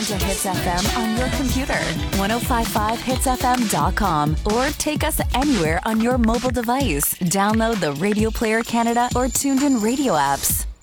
to Hits FM on your computer, 1055hitsfm.com, or take us anywhere on your mobile device. Download the Radio Player Canada or TuneIn Radio apps.